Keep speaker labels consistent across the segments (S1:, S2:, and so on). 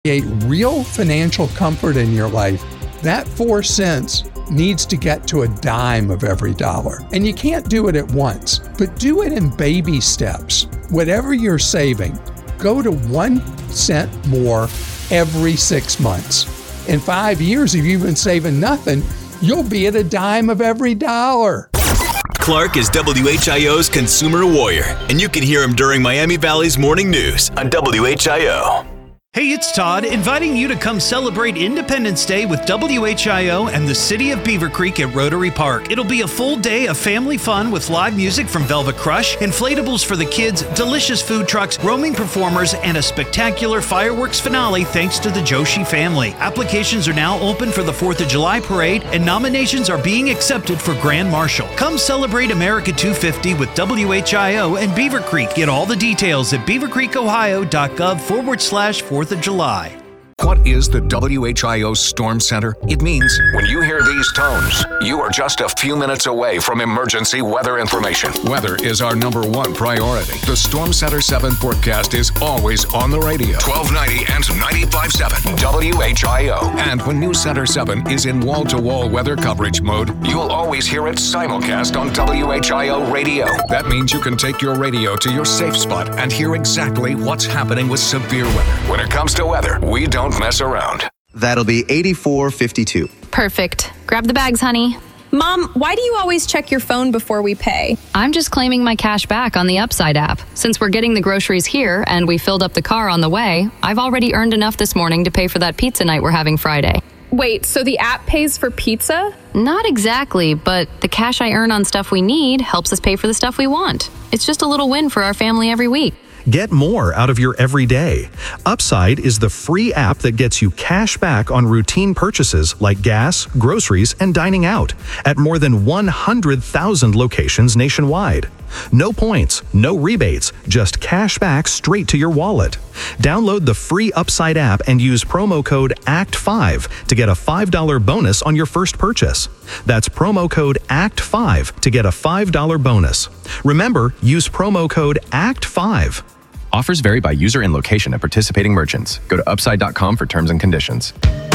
S1: create real financial comfort in your life, that 4 cents needs to get to a dime of every dollar. And you can't do it at once, but do it in baby steps. Whatever you're saving, go to 1 cent more every 6 months. In 5 years, if you've been saving nothing, you'll be at a dime of every dollar.
S2: Clark is WHIO's consumer warrior, and you can hear him during Miami Valley's morning news on WHIO.
S3: Hey, it's Todd, inviting you to come celebrate Independence Day with WHIO and the City of Beaver Creek at Rotary Park. It'll be a full day of family fun with live music from Velvet Crush, inflatables for the kids, delicious food trucks, roaming performers, and a spectacular fireworks finale thanks to the Joshi family. Applications are now open for the 4th of July parade, and nominations are being accepted for Grand Marshal. Come celebrate America 250 with WHIO and Beaver Creek. Get all the details at beavercreekohio.gov/4th of July.
S4: What is the WHIO Storm Center? It means when you hear these tones, you are just a few minutes away from emergency weather information. Weather is our #1 priority. The Storm Center 7 forecast is always on the radio. 1290 and 95.7 WHIO. And when News Center 7 is in wall-to-wall weather coverage mode, you'll always hear it simulcast on WHIO radio. That means you can take your radio to your safe spot and hear exactly what's happening with severe weather. When it comes to weather, we don't mess around.
S5: That'll be 84.52.
S6: Perfect. Grab the bags, honey.
S7: Mom, why do you always check your phone before we pay?
S6: I'm just claiming my cash back on the Upside app. Since we're getting the groceries here and we filled up the car on the way, I've already earned enough this morning to pay for that pizza night we're having Friday.
S7: Wait, so the app pays for pizza?
S6: Not exactly, but the cash I earn on stuff we need helps us pay for the stuff we want. It's just a little win for our family every week.
S8: Get more out of your everyday. Upside is the free app that gets you cash back on routine purchases like gas, groceries, and dining out at more than 100,000 locations nationwide. No points, no rebates, just cash back straight to your wallet. Download the free Upside app and use promo code ACT5 to get a $5 bonus on your first purchase. That's promo code ACT5 to get a $5 bonus. Remember, use promo code ACT5.
S9: Offers vary by user and location at participating merchants. Go to upside.com for terms and conditions.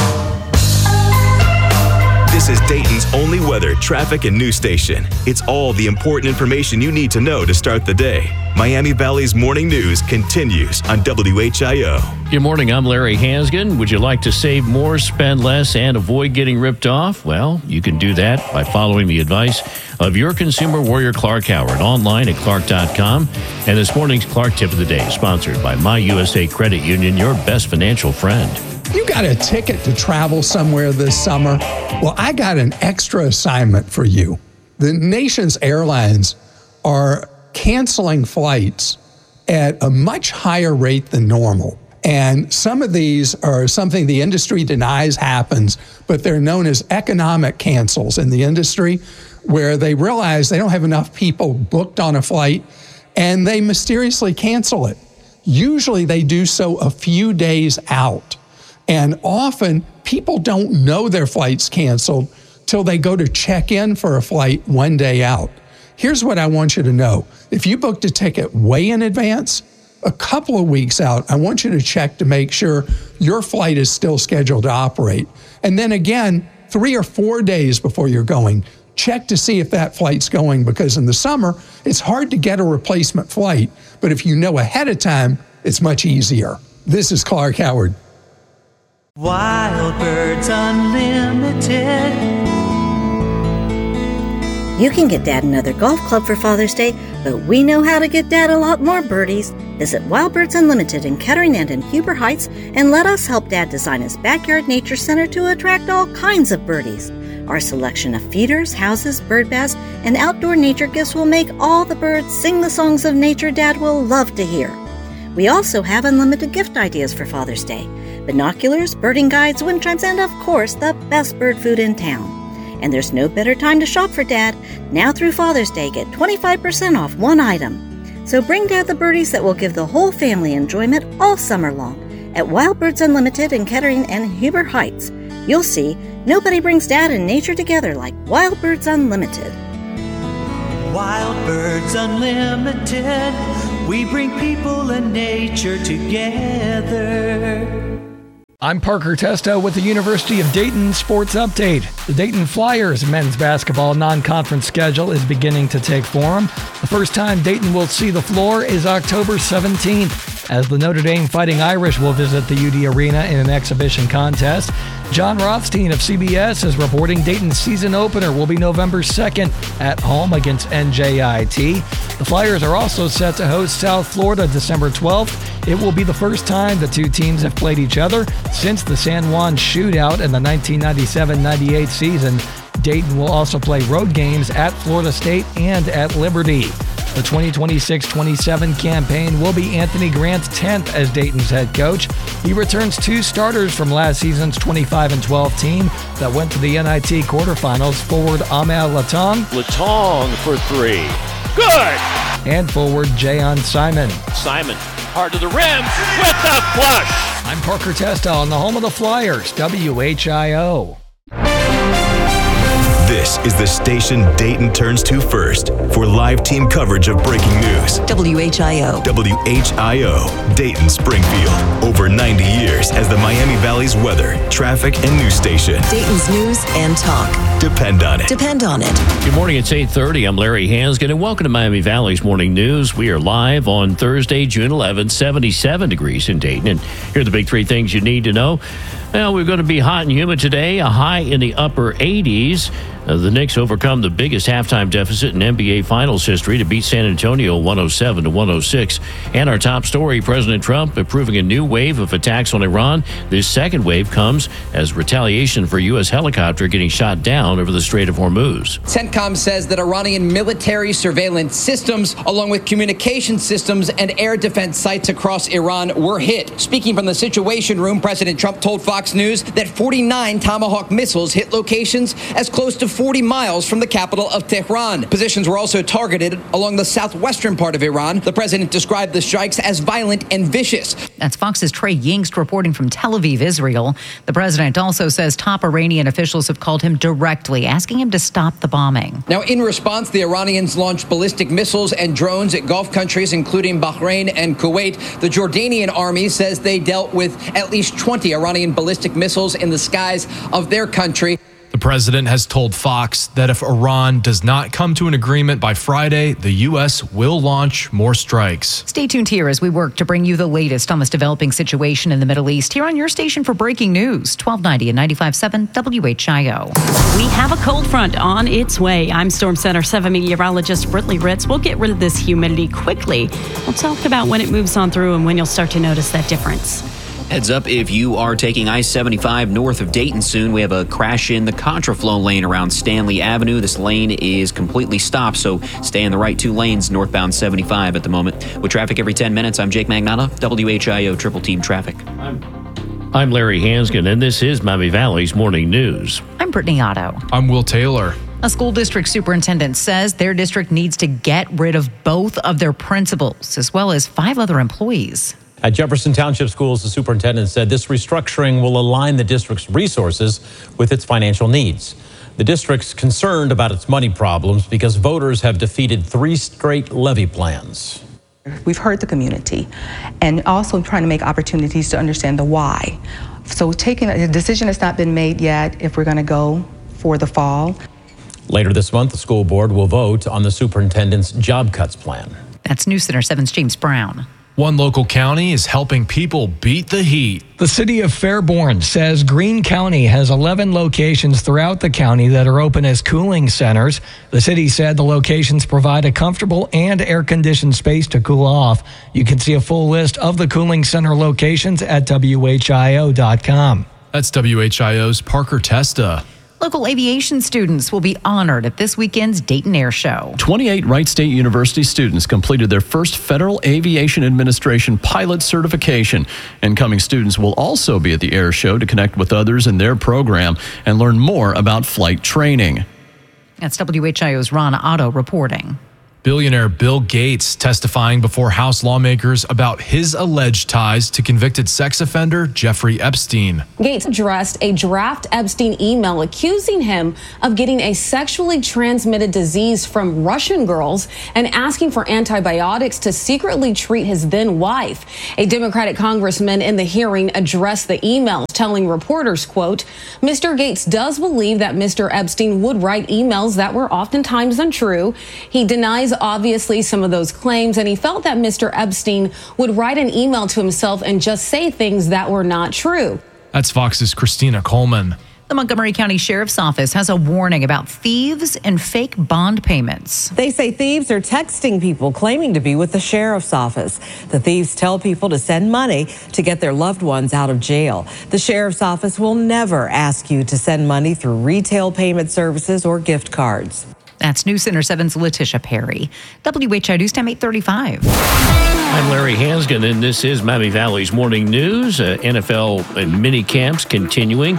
S2: This is Dayton's only weather, traffic, and news station. It's all the important information you need to know to start the day. Miami Valley's morning news continues on WHIO.
S10: Good morning, I'm Larry Hansgen. Would you like to save more, spend less, and avoid getting ripped off? Well, you can do that by following the advice of your consumer warrior, Clark Howard, online at clark.com. And this morning's Clark Tip of the Day is sponsored by My USA Credit Union, your best financial friend.
S1: You got a ticket to travel somewhere this summer? Well, I got an extra assignment for you. The nation's airlines are canceling flights at a much higher rate than normal. And some of these are something the industry denies happens, but they're known as economic cancels in the industry, where they realize they don't have enough people booked on a flight and they mysteriously cancel it. Usually they do so a few days out. And often people don't know their flight's canceled till they go to check in for a flight one day out. Here's what I want you to know. If you booked a ticket way in advance, a couple of weeks out, I want you to check to make sure your flight is still scheduled to operate. And then again, 3 or 4 days before you're going, check to see if that flight's going, because in the summer, it's hard to get a replacement flight. But if you know ahead of time, it's much easier. This is Clark Howard.
S11: Wild Birds Unlimited.
S12: You can get Dad another golf club for Father's Day, but we know how to get Dad a lot more birdies. Visit Wild Birds Unlimited in Kettering and in Huber Heights and let us help Dad design his backyard nature center to attract all kinds of birdies. Our selection of feeders, houses, bird baths, and outdoor nature gifts will make all the birds sing the songs of nature Dad will love to hear. We also have unlimited gift ideas for Father's Day. Binoculars, birding guides, wind chimes, and of course, the best bird food in town. And there's no better time to shop for Dad. Now through Father's Day, get 25% off one item. So bring Dad the birdies that will give the whole family enjoyment all summer long at Wild Birds Unlimited in Kettering and Huber Heights. You'll see, nobody brings Dad and nature together like Wild Birds Unlimited.
S11: Wild Birds Unlimited. We bring people and nature together.
S13: I'm Parker Testo with the University of Dayton Sports Update. The Dayton Flyers men's basketball non-conference schedule is beginning to take form. The first time Dayton will see the floor is October 17th, as the Notre Dame Fighting Irish will visit the UD Arena in an exhibition contest. John Rothstein of CBS is reporting Dayton's season opener will be November 2nd at home against NJIT. The Flyers are also set to host South Florida December 12th. It will be the first time the two teams have played each other since the San Juan shootout in the 1997-98 season. Dayton will also play road games at Florida State and at Liberty. The 2026-27 campaign will be Anthony Grant's 10th as Dayton's head coach. He returns two starters from last season's 25-12 team that went to the NIT quarterfinals, forward Amel Latong.
S10: Latong for three. Good!
S13: And forward Jayon Simon.
S10: Simon, hard to the rim with the flush.
S13: I'm Parker Testo on the home of the Flyers, WHIO.
S2: This is the station Dayton turns to first for live team coverage of breaking news.
S14: WHIO.
S2: WHIO, Dayton Springfield. Over 90 years as the Miami Valley's weather, traffic, and news station.
S14: Dayton's news and talk.
S2: Depend on it.
S14: Depend on it.
S10: Good morning, it's 8:30. I'm Larry Hansgen, and welcome to Miami Valley's Morning News. We are live on Thursday, June 11th, 77 degrees in Dayton. And here are the big three things you need to know. Well, we're going to be hot and humid today, a high in the upper 80s. The Knicks overcome the biggest halftime deficit in NBA Finals history to beat San Antonio 107-106. And our top story, President Trump approving a new wave of attacks on Iran. This second wave comes as retaliation for U.S. helicopter getting shot down over the Strait of Hormuz.
S15: CENTCOM says that Iranian military surveillance systems, along with communication systems and air defense sites across Iran, were hit. Speaking from the Situation Room, President Trump told Fox News that 49 Tomahawk missiles hit locations as close to 40 miles from the capital of Tehran. Positions were also targeted along the southwestern part of Iran. The president described the strikes as violent and vicious.
S16: That's Fox's Trey Yingst reporting from Tel Aviv, Israel. The president also says top Iranian officials have called him directly, asking him to stop the bombing.
S15: Now, in response, the Iranians launched ballistic missiles and drones at Gulf countries, including Bahrain and Kuwait. The Jordanian army says they dealt with at least 20 Iranian ballistic missiles in the skies of their country.
S17: The president has told Fox that if Iran does not come to an agreement by Friday, the U.S. will launch more strikes.
S16: Stay tuned here as we work to bring you the latest on this developing situation in the Middle East here on your station for breaking news, 1290 and 95.7 WHIO.
S18: We have a cold front on its way. I'm Storm Center 7 meteorologist Britley Ritz. We'll get rid of this humidity quickly. We'll talk about when it moves on through and when you'll start to notice that difference.
S19: Heads up if you are taking I-75 north of Dayton soon. We have a crash in the contraflow lane around Stanley Avenue. This lane is completely stopped, so stay in the right two lanes northbound 75 at the moment. With traffic every 10 minutes, I'm Jake Magnotta, WHIO Triple Team Traffic.
S10: I'm Larry Hansgen, and this is Miami Valley's Morning News.
S16: I'm Brittany Otto.
S17: I'm Will Taylor.
S16: A school district superintendent says their district needs to get rid of both of their principals, as well as 5 other employees.
S20: At Jefferson Township Schools, the superintendent said this restructuring will align the district's resources with its financial needs. The district's concerned about its money problems because voters have defeated 3 straight levy plans.
S21: We've heard the community and also trying to make opportunities to understand the why. So taking a decision has not been made yet if we're going to go for the fall.
S20: Later this month, the school board will vote on the superintendent's job cuts plan.
S16: That's News Center 7's James Brown.
S17: One local county is helping people beat the heat.
S13: The city of Fairborn says Greene County has 11 locations throughout the county that are open as cooling centers. The city said the locations provide a comfortable and air-conditioned space to cool off. You can see a full list of the cooling center locations at WHIO.com.
S17: That's WHIO's Parker Testa.
S16: Local aviation students will be honored at this weekend's Dayton Air Show.
S22: 28 Wright State University students completed their first Federal Aviation Administration pilot certification. Incoming students will also be at the Air Show to connect with others in their program and learn more about flight training.
S16: That's WHIO's Ron Otto reporting.
S17: Billionaire Bill Gates testifying before House lawmakers about his alleged ties to convicted sex offender Jeffrey Epstein.
S3: Gates addressed a draft Epstein email accusing him of getting a sexually transmitted disease from Russian girls and asking for antibiotics to secretly treat his then wife. A Democratic congressman in the hearing addressed the emails, telling reporters, quote, Mr. Gates does believe that Mr. Epstein would write emails that were oftentimes untrue. He denies obviously some of those claims, and he felt that Mr. Epstein would write an email to himself and just say things that were not true.
S17: That's Fox's Christina Coleman.
S16: The Montgomery County Sheriff's Office has a warning about thieves and fake bond payments.
S4: They say thieves are texting people claiming to be with the Sheriff's Office. The thieves tell people to send money to get their loved ones out of jail. The Sheriff's Office will never ask you to send money through retail payment services or gift cards.
S16: That's News Center 7's Letitia Perry. WHI News Time 8:35.
S10: I'm Larry Hansgen, and this is Miami Valley's Morning News. NFL mini camps continuing.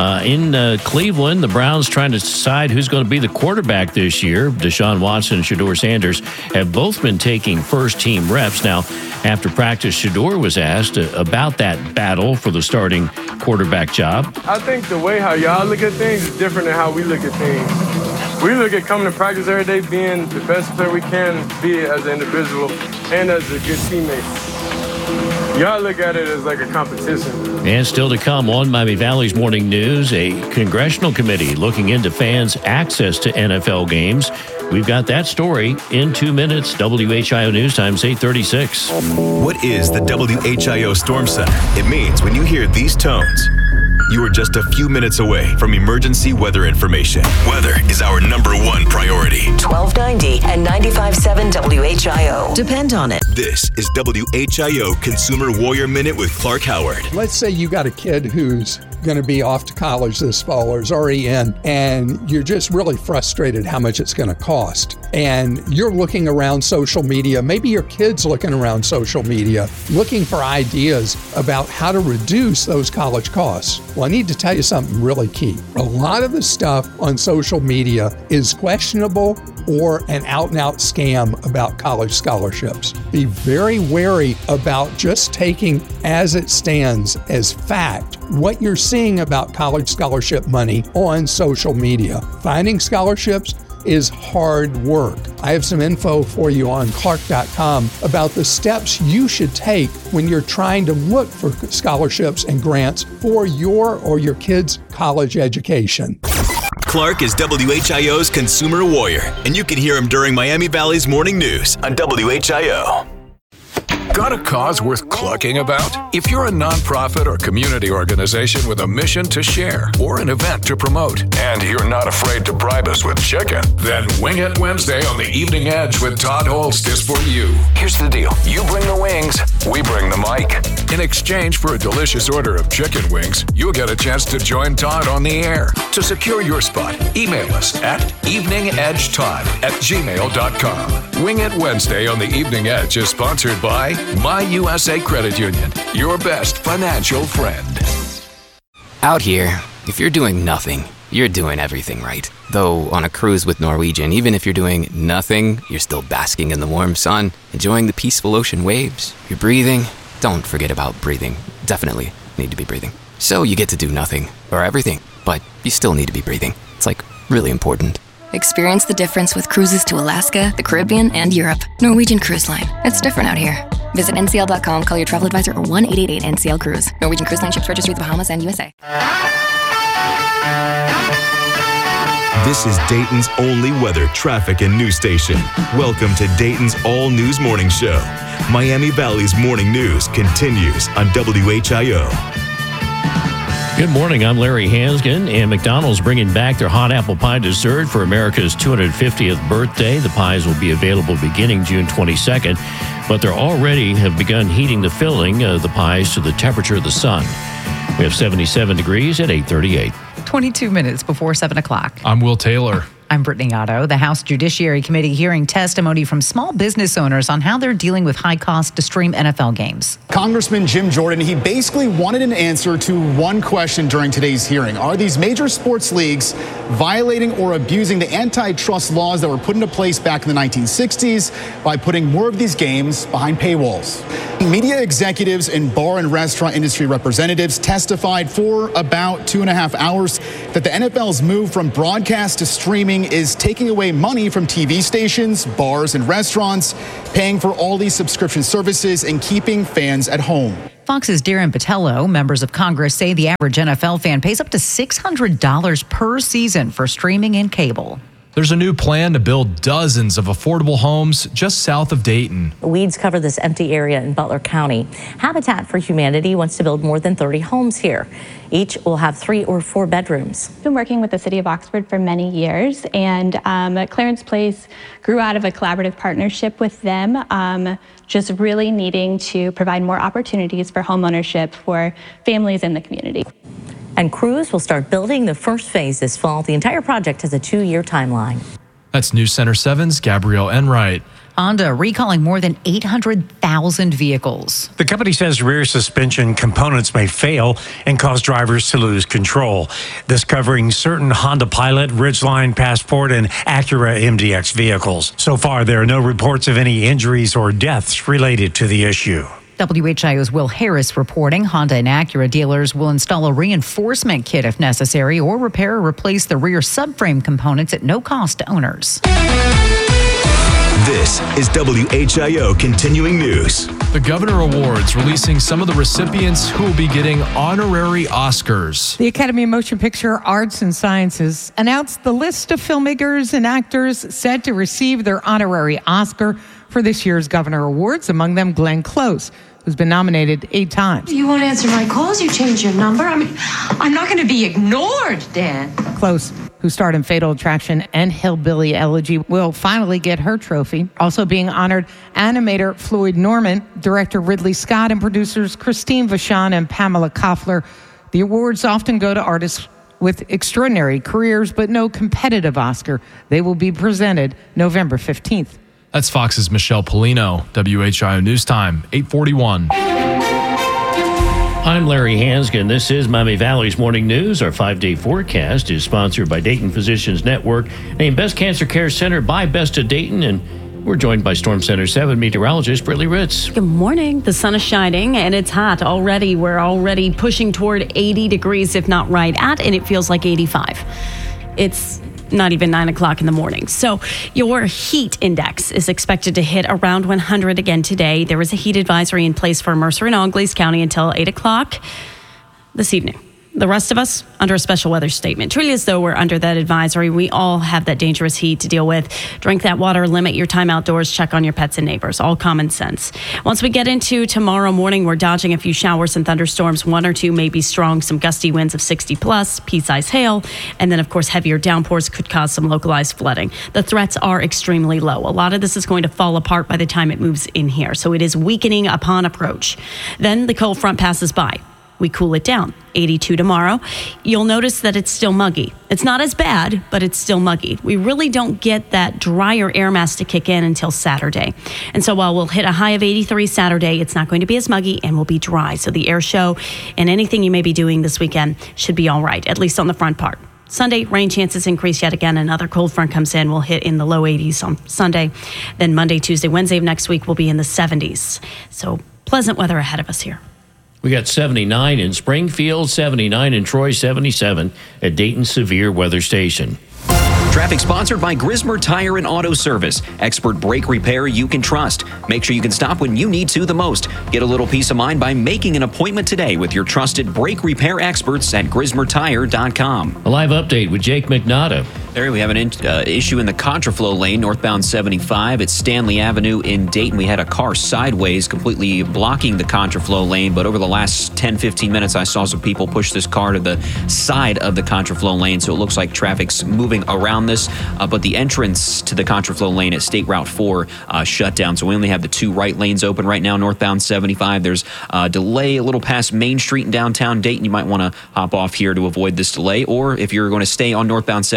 S10: In Cleveland, the Browns trying to decide who's going to be the quarterback this year. Deshaun Watson and Shedeur Sanders have both been taking first-team reps. Now, after practice, Shedeur was asked about that battle for the starting quarterback job.
S23: I think the way how y'all look at things is different than how we look at things. We look at coming to practice every day being the best player we can be as an individual and as a good teammate. Y'all look at it as like a competition.
S10: And still to come on Miami Valley's Morning News, a congressional committee looking into fans' access to NFL games. We've got that story in 2 minutes. WHIO News Time's 8:36.
S2: What is the WHIO Storm Center? It means when you hear these tones, you are just a few minutes away from emergency weather information. Weather is our #1 priority.
S14: 1290 and 95.7 WHIO. Depend on it.
S2: This is WHIO Consumer Warrior Minute with Clark Howard.
S1: Let's say you got a kid who's going to be off to college this fall or is already in, and you're just really frustrated how much it's going to cost. And you're looking around social media, maybe your kid's looking around social media, looking for ideas about how to reduce those college costs. Well, I need to tell you something really key. A lot of the stuff on social media is questionable or an out-and-out scam about college scholarships. Be very wary about just taking as it stands as fact what you're seeing about college scholarship money on social media. Finding scholarships is hard work. I have some info for you on Clark.com about the steps you should take when you're trying to look for scholarships and grants for your or your kid's college education.
S2: Clark is WHIO's Consumer Warrior, and you can hear him during Miami Valley's Morning News on WHIO.
S24: Got a cause worth clucking about? If you're a nonprofit or community organization with a mission to share or an event to promote, and you're not afraid to bribe us with chicken, then Wing It Wednesday on the Evening Edge with Todd Holst is for you. Here's the deal. You bring the wings, we bring the mic. In exchange for a delicious order of chicken wings, you'll get a chance to join Todd on the air. To secure your spot, email us at eveningedgetodd@gmail.com. Wing It Wednesday on the Evening Edge is sponsored by My USA Credit Union, your best financial friend.
S25: Out here, if you're doing nothing, you're doing everything right. Though on a cruise with Norwegian, even if you're doing nothing, you're still basking in the warm sun, enjoying the peaceful ocean waves. You're breathing. Don't forget about breathing. Definitely need to be breathing. So you get to do nothing, or everything, but you still need to be breathing. It's like really important.
S26: Experience the difference with cruises to Alaska, the Caribbean, and Europe. Norwegian Cruise Line. It's different out here. Visit ncl.com, call your travel advisor, or 1-888-NCL-CRUISE. Norwegian Cruise Line ships registry the Bahamas and USA.
S2: This is Dayton's only weather, traffic, and news station. Welcome to Dayton's All News Morning Show. Miami Valley's Morning News continues on WHIO.
S10: Good morning, I'm Larry Hansgen, and McDonald's bringing back their hot apple pie dessert for America's 250th birthday. The pies will be available beginning June 22nd, but they already have begun heating the filling of the pies to the temperature of the sun. We have 77 degrees at 8:38.
S16: 22 minutes before 7 o'clock.
S17: I'm Will Taylor.
S16: I'm Brittany Otto. The House Judiciary Committee hearing testimony from small business owners on how they're dealing with high costs to stream NFL games.
S5: Congressman Jim Jordan, he basically wanted an answer to one question during today's hearing. Are these major sports leagues violating or abusing the antitrust laws that were put into place back in the 1960s by putting more of these games behind paywalls? Media executives and bar and restaurant industry representatives testified for about 2.5 hours that the NFL's move from broadcast to streaming is taking away money from TV stations, bars, and restaurants, paying for all these subscription services and keeping fans at home.
S16: Fox's Darren Patello, members of Congress say the average NFL fan pays up to $600 per season for streaming and cable.
S17: There's a new plan to build dozens of affordable homes just south of Dayton.
S6: Weeds cover this empty area in Butler County. Habitat for Humanity wants to build more than 30 homes here. Each will have 3 or 4 bedrooms.
S7: I've been working with the City of Oxford for many years, and Clarence Place grew out of a collaborative partnership with them, just really needing to provide more opportunities for homeownership for families in the community.
S6: And crews will start building the first phase this fall. The entire project has a 2-year timeline.
S17: That's News Center 7's Gabrielle Enright.
S16: Honda recalling more than 800,000 vehicles.
S8: The company says rear suspension components may fail and cause drivers to lose control. This covering certain Honda Pilot, Ridgeline, Passport, and Acura MDX vehicles. So far, there are no reports of any injuries or deaths related to the issue.
S16: WHIO's Will Harris reporting Honda and Acura dealers will install a reinforcement kit if necessary or repair or replace the rear subframe components at no cost to owners.
S2: This is WHIO Continuing News.
S17: The Governor Awards releasing some of the recipients who will be getting honorary Oscars.
S9: The Academy of Motion Picture Arts and Sciences announced the list of filmmakers and actors set to receive their honorary Oscar for this year's Governor Awards, among them Glenn Close, who's been nominated 8 times.
S12: You won't answer my calls, you changed your number. I mean, I'm not going to be ignored, Dan.
S9: Close, who starred in Fatal Attraction and Hillbilly Elegy, will finally get her trophy. Also being honored, animator Floyd Norman, director Ridley Scott, and producers Christine Vachon and Pamela Koffler. The awards often go to artists with extraordinary careers, but no competitive Oscar. They will be presented November 15th.
S17: That's Fox's Michelle Polino. WHIO News Time, 8:41.
S10: I'm Larry Hansgen. This is Miami Valley's Morning News. Our 5-day forecast is sponsored by Dayton Physicians Network, named Best Cancer Care Center by Best of Dayton, and we're joined by Storm Center 7 meteorologist Brittany Ritz.
S18: Good morning. The sun is shining and it's hot already. We're already pushing toward 80 degrees, if not right at, and it feels like 85. It's not even 9 o'clock in the morning. So your heat index is expected to hit around 100 again today. There is a heat advisory in place for Mercer and Auglaize County until 8 o'clock this evening. The rest of us under a special weather statement. Truly as though we're under that advisory. We all have that dangerous heat to deal with. Drink that water, limit your time outdoors, check on your pets and neighbors. All common sense. Once we get into tomorrow morning, we're dodging a few showers and thunderstorms. 1 or 2 may be strong, some gusty winds of 60 plus, pea-size hail, and then of course heavier downpours could cause some localized flooding. The threats are extremely low. A lot of this is going to fall apart by the time it moves in here, so it is weakening upon approach. Then the cold front passes by. We cool it down. 82 tomorrow. You'll notice that it's still muggy. It's not as bad, but it's still muggy. We really don't get that drier air mass to kick in until Saturday. And so while we'll hit a high of 83 Saturday, it's not going to be as muggy and will be dry. So the air show and anything you may be doing this weekend should be all right, at least on the front part. Sunday, rain chances increase yet again. Another cold front comes in. We'll hit in the low 80s on Sunday. Then Monday, Tuesday, Wednesday of next week will be in the 70s. So pleasant weather ahead of us here.
S10: We got 79 in Springfield, 79 in Troy, 77 at Dayton Severe Weather Station.
S19: Traffic sponsored by Grismer Tire and Auto Service. Expert brake repair you can trust. Make sure you can stop when you need to the most. Get a little peace of mind by making an appointment today with your trusted brake repair experts at GrismerTire.com.
S10: A live update with Jake McNaughton.
S19: There we have an issue in the contraflow lane, northbound 75 at Stanley Avenue in Dayton. We had a car sideways completely blocking the contraflow lane, but over the last 10-15 minutes, I saw some people push this car to the side of the contraflow lane, so it looks like traffic's moving around this, but the entrance to the contraflow lane at State Route 4 shut down, so we only have the 2 right lanes open right now, northbound 75. There's a delay a little past Main Street in downtown Dayton. You might want to hop off here to avoid this delay, or if you're going to stay on northbound 75, just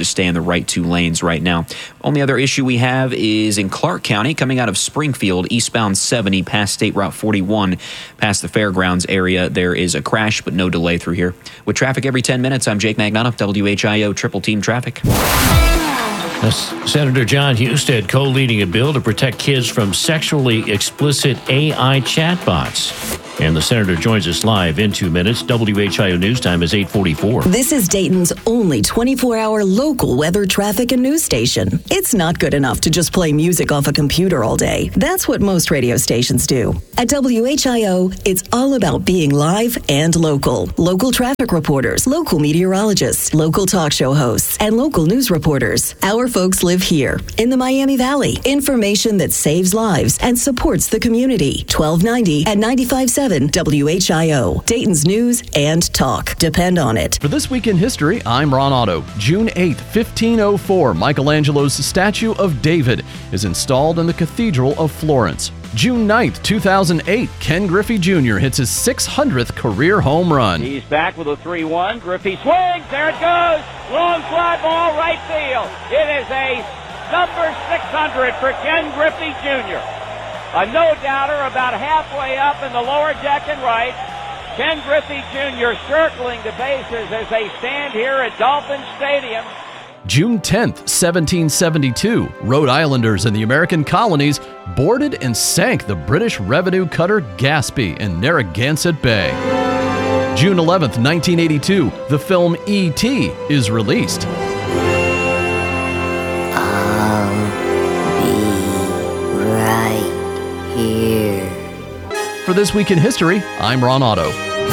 S19: just stay in the right 2 lanes right now. Only other issue we have is in Clark County, coming out of Springfield, eastbound 70 past State Route 41, past the fairgrounds area. There is a crash, but no delay through here. With traffic every 10 minutes, I'm Jake Magnano, WHIO Triple Team Traffic.
S10: Senator John Husted co-leading a bill to protect kids from sexually explicit AI chatbots. And the senator joins us live in 2 minutes. WHIO News Time is 8:44.
S14: This is Dayton's only 24-hour local weather, traffic, and news station. It's not good enough to just play music off a computer all day. That's what most radio stations do. At WHIO, it's all about being live and local. Local traffic reporters, local meteorologists, local talk show hosts, and local news reporters. Our folks live here in the Miami Valley. Information that saves lives and supports the community. 1290 and 95.7 WHIO. Dayton's news and talk. Depend on it.
S11: For This Week in History, I'm Ron Otto. June 8th, 1504, Michelangelo's statue of David is installed in the Cathedral of Florence. June 9th, 2008, Ken Griffey Jr. hits his 600th career home run.
S13: He's back with a 3-1. Griffey swings. There it goes. Long fly ball, right field. It is a number 600 for Ken Griffey Jr. A no-doubter about halfway up in the lower deck and right. Ken Griffey Jr. circling the bases as they stand here at Dolphin Stadium.
S11: June 10th, 1772, Rhode Islanders in the American colonies boarded and sank the British revenue cutter Gaspee in Narragansett Bay. June 11th, 1982, the film E.T. is released.
S14: Here.
S11: For This Week in History, I'm Ron Otto.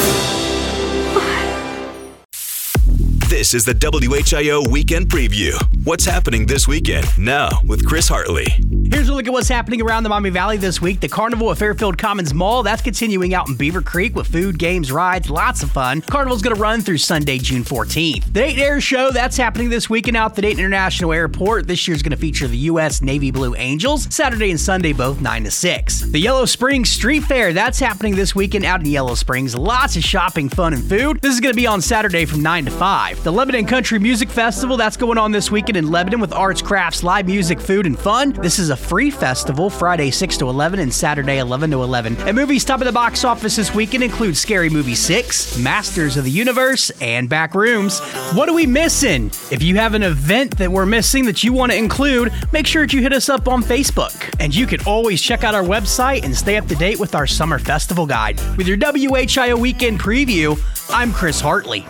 S2: This is the WHIO Weekend Preview. What's happening this weekend? Now with Chris Hartley.
S15: Here's a look at what's happening around the Miami Valley this week. The Carnival at Fairfield Commons Mall, that's continuing out in Beaver Creek with food, games, rides, lots of fun. Carnival's going to run through Sunday, June 14th. The Dayton Air Show, that's happening this weekend out at the Dayton International Airport. This year's going to feature the U.S. Navy Blue Angels, Saturday and Sunday, both 9 to 6. The Yellow Springs Street Fair, that's happening this weekend out in Yellow Springs. Lots of shopping, fun, and food. This is going to be on Saturday from 9 to 5. The Lebanon Country Music Festival, that's going on this weekend in Lebanon with arts, crafts, live music, food, and fun. This is a free festival, Friday 6 to 11 and Saturday 11 to 11. And movies top of the box office this weekend include Scary Movie 6, Masters of the Universe, and Backrooms. What are we missing? If you have an event that we're missing that you want to include, make sure that you hit us up on Facebook. And you can always check out our website and stay up to date with our summer festival guide. With your WHIO Weekend Preview, I'm Chris Hartley.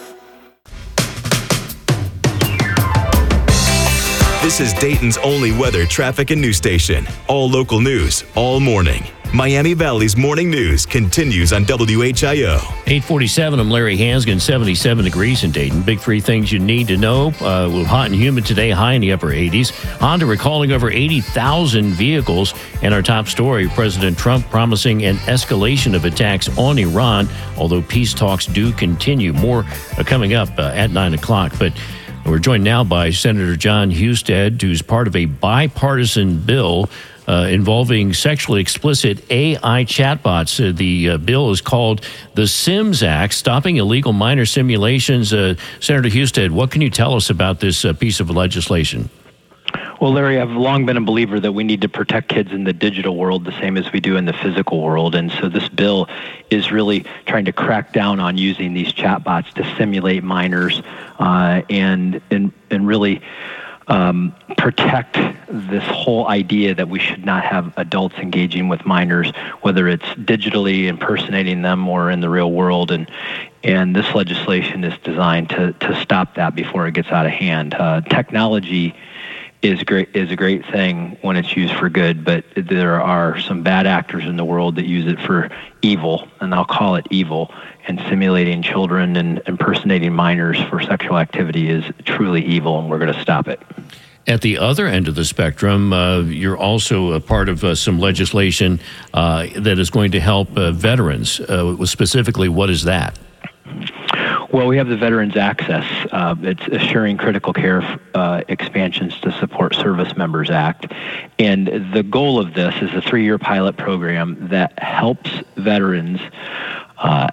S2: This is Dayton's only weather, traffic, and news station. All local news, all morning. Miami Valley's morning news continues on WHIO.
S10: 8:47, I'm Larry Hansgen, 77 degrees in Dayton. Big 3 things you need to know. Hot and humid today, high in the upper 80s. Honda recalling over 80,000 vehicles. And our top story, President Trump promising an escalation of attacks on Iran, although peace talks do continue. More coming up at 9 o'clock. But we're joined now by Senator John Husted, who's part of a bipartisan bill involving sexually explicit AI chatbots. The bill is called the SIMS Act, Stopping Illegal Minor Simulations. Senator Husted, what can you tell us about this piece of legislation?
S20: Well, Larry, I've long been a believer that we need to protect kids in the digital world the same as we do in the physical world. And so this bill is really trying to crack down on using these chatbots to simulate minors and really protect this whole idea that we should not have adults engaging with minors, whether it's digitally impersonating them or in the real world. And this legislation is designed to stop that before it gets out of hand. Technology is a great thing when it's used for good, but there are some bad actors in the world that use it for evil, and I'll call it evil. And simulating children and impersonating minors for sexual activity is truly evil, and we're going to stop it.
S10: At the other end of the spectrum, you're also a part of some legislation that is going to help veterans. Specifically, what is that?
S20: Well, we have the Veterans Access. It's assuring critical care expansions to support Service Members Act. And the goal of this is a 3-year pilot program that helps veterans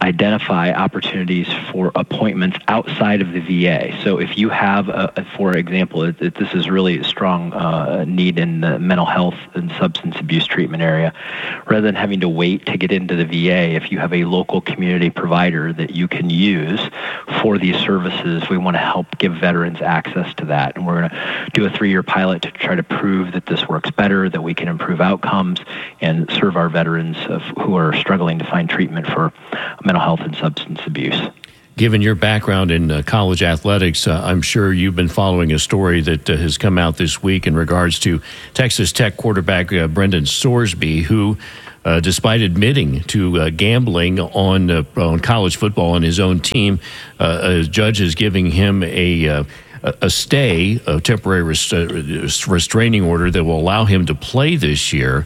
S20: identify opportunities for appointments outside of the VA. So if you have, for example, this is really a strong need in the mental health and substance abuse treatment area, rather than having to wait to get into the VA, if you have a local community provider that you can use for these services, we want to help give veterans access to that. And we're going to do a 3-year pilot to try to prove that this works better, that we can improve outcomes and serve our veterans who are struggling to find treatment for mental health and substance abuse.
S10: Given your background in college athletics, I'm sure you've been following a story that has come out this week in regards to Texas Tech quarterback Brendan Sorsby, who, despite admitting to gambling on college football on his own team, a judge is giving him a temporary restraining order that will allow him to play this year.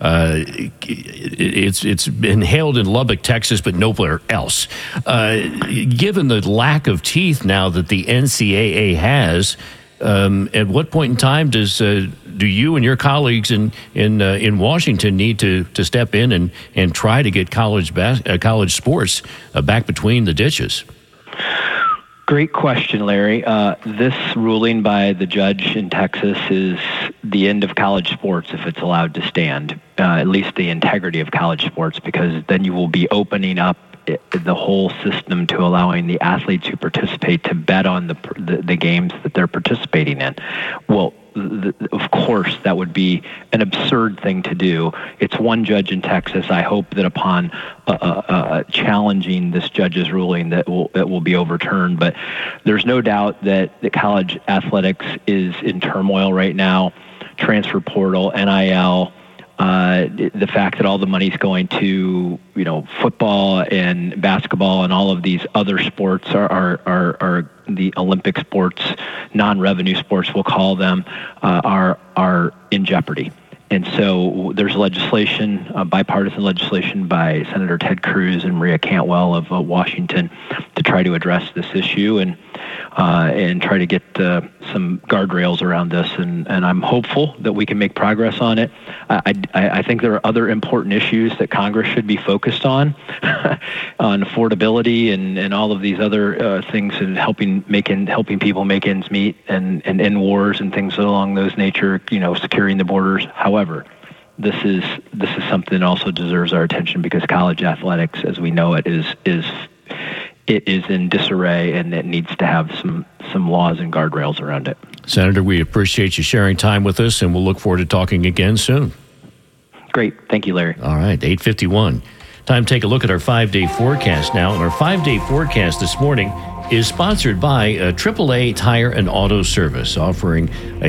S10: It's been hailed in Lubbock, Texas, but nowhere else. Given the lack of teeth now that the NCAA has, at what point in time do you and your colleagues in Washington need to step in and try to get college sports back between the ditches?
S20: Great question, Larry. This ruling by the judge in Texas is the end of college sports if it's allowed to stand, at least the integrity of college sports, because then you will be opening up the whole system to allowing the athletes who participate to bet on the games that they're participating in. Well, of course, that would be an absurd thing to do. It's one judge in Texas. I hope that upon challenging this judge's ruling that will be overturned. But there's no doubt that college athletics is in turmoil right now. Transfer portal, NIL, the fact that all the money's going to football and basketball and all of these other sports are the Olympic sports, non-revenue sports, we'll call them, are in jeopardy. And so there's legislation, bipartisan legislation by Senator Ted Cruz and Maria Cantwell of Washington to try to address this issue and try to get some guardrails around this. And I'm hopeful that we can make progress on it. I think there are other important issues that Congress should be focused on affordability and all of these other things, and helping people make ends meet and end wars and things along those nature. Securing the borders. However, this is something that also deserves our attention, because college athletics, as we know it, is in disarray, and it needs to have some laws and guardrails around it.
S10: Senator, we appreciate you sharing time with us, and we'll look forward to talking again soon.
S20: Great. Thank you, Larry.
S10: All right, 8:51. Time to take a look at our 5-day forecast now. And our 5-day forecast this morning is sponsored by AAA Tire and Auto Service, offering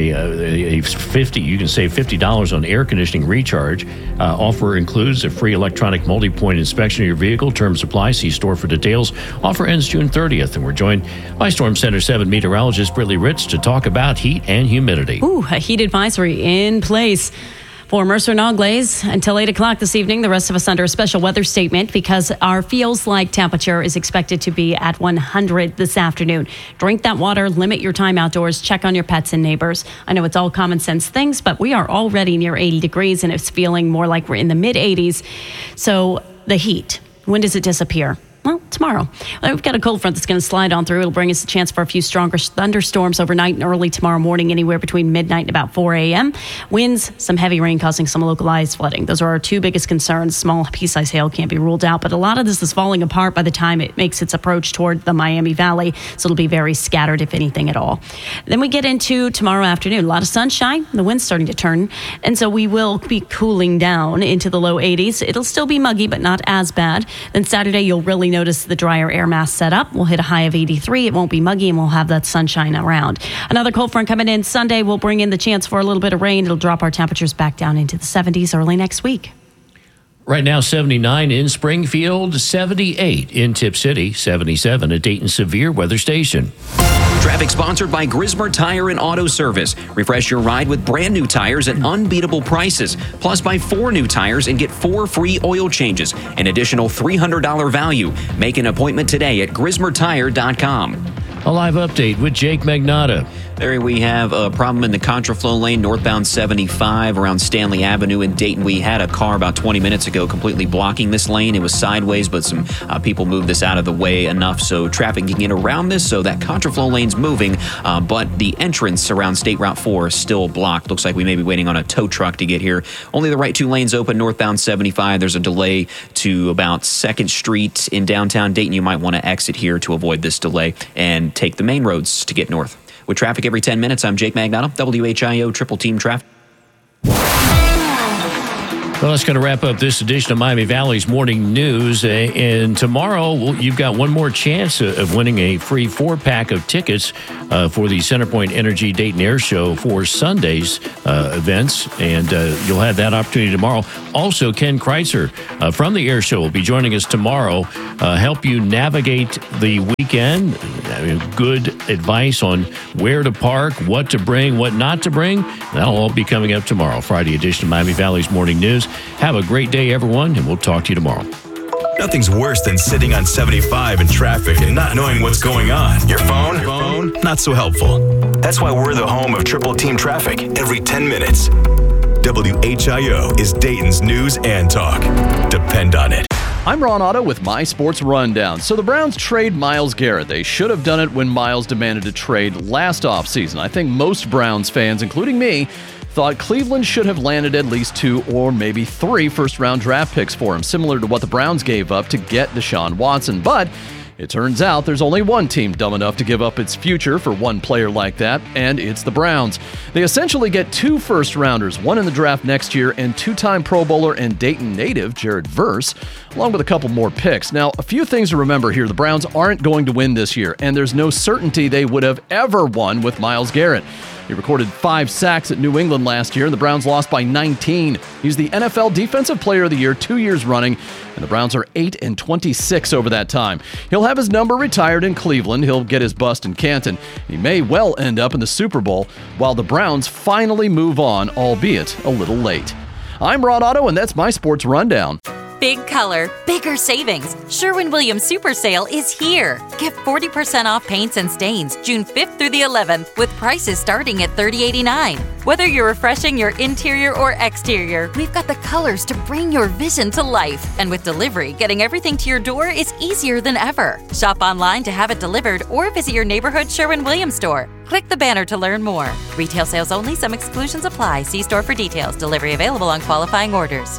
S10: you can save $50 on air conditioning recharge. Offer includes a free electronic multi-point inspection of your vehicle. Terms apply. See store for details. Offer ends June 30th. And we're joined by Storm Center 7 meteorologist Brittany Ritz to talk about heat and humidity.
S18: Ooh, a heat advisory in place for Mercer and Auglaize until 8 o'clock this evening. The rest of us under a special weather statement because our feels-like temperature is expected to be at 100 this afternoon. Drink that water, limit your time outdoors, check on your pets and neighbors. I know it's all common sense things, but we are already near 80 degrees and it's feeling more like we're in the mid-80s. So the heat, when does it disappear? Well, tomorrow. We've got a cold front that's going to slide on through. It'll bring us a chance for a few stronger thunderstorms overnight and early tomorrow morning, anywhere between midnight and about 4 a.m. Winds, some heavy rain causing some localized flooding. Those are our two biggest concerns. Small pea-sized hail can't be ruled out, but a lot of this is falling apart by the time it makes its approach toward the Miami Valley, so it'll be very scattered, if anything at all. Then we get into tomorrow afternoon. A lot of sunshine. The wind's starting to turn, and so we will be cooling down into the low 80s. It'll still be muggy, but not as bad. Then Saturday, you'll really notice the drier air mass set up. We'll hit a high of 83. It won't be muggy, and we'll have that sunshine around. Another cold front coming in Sunday will bring in the chance for a little bit of rain. It'll drop our temperatures back down into the 70s early next week.
S10: Right now, 79 in Springfield, 78 in Tip City, 77 at Dayton Severe Weather Station.
S19: Traffic sponsored by Grismer Tire and Auto Service. Refresh your ride with brand new tires at unbeatable prices. Plus, buy 4 new tires and get 4 free oil changes. An additional $300 value. Make an appointment today at GrismerTire.com.
S10: A live update with Jake Magnotta.
S19: There we have a problem in the contraflow lane, northbound 75 around Stanley Avenue in Dayton. We had a car about 20 minutes ago completely blocking this lane. It was sideways, but some people moved this out of the way enough so traffic can get around this. So that contraflow lane's moving, but the entrance around State Route 4 is still blocked. Looks like we may be waiting on a tow truck to get here. Only the right 2 lanes open, northbound 75. There's a delay to about 2nd Street in downtown Dayton. You might want to exit here to avoid this delay and take the main roads to get north. With traffic every 10 minutes, I'm Jake Magnato, WHIO Triple Team Traffic.
S10: Well, that's going to wrap up this edition of Miami Valley's Morning News. And tomorrow, you've got one more chance of winning a free 4-pack of tickets for the CenterPoint Energy Dayton Air Show for Sunday's events. And you'll have that opportunity tomorrow. Also, Ken Kreitzer from the Air Show will be joining us tomorrow, help you navigate the weekend. Good advice on where to park, what to bring, what not to bring. That'll all be coming up tomorrow, Friday edition of Miami Valley's Morning News. Have a great day, everyone, and we'll talk to you tomorrow.
S2: Nothing's worse than sitting on 75 in traffic and not knowing what's going on. Your phone? Not so helpful. That's why we're the home of Triple Team Traffic every 10 minutes. WHIO is Dayton's news and talk. Depend on it.
S11: I'm Ron Otto with My Sports Rundown. So the Browns trade Myles Garrett. They should have done it when Myles demanded a trade last offseason. I think most Browns fans, including me, thought Cleveland should have landed at least 2 or maybe 3 first-round draft picks for him, similar to what the Browns gave up to get Deshaun Watson. But it turns out there's only one team dumb enough to give up its future for one player like that, and it's the Browns. They essentially get 2 first-rounders, one in the draft next year, and 2-time Pro Bowler and Dayton native Jared Verse, along with a couple more picks. Now, a few things to remember here. The Browns aren't going to win this year, and there's no certainty they would have ever won with Myles Garrett. He recorded 5 sacks at New England last year, and the Browns lost by 19. He's the NFL Defensive Player of the Year 2 years running, and the Browns are 8-26 over that time. He'll have his number retired in Cleveland. He'll get his bust in Canton. He may well end up in the Super Bowl while the Browns finally move on, albeit a little late. I'm Rod Otto, and that's my sports rundown.
S1: Big color, bigger savings. Sherwin-Williams Super Sale is here. Get 40% off paints and stains June 5th through the 11th with prices starting at $30.89. Whether you're refreshing your interior or exterior, we've got the colors to bring your vision to life. And with delivery, getting everything to your door is easier than ever. Shop online to have it delivered or visit your neighborhood Sherwin-Williams store. Click the banner to learn more. Retail sales only. Some exclusions apply. See store for details. Delivery available on qualifying orders.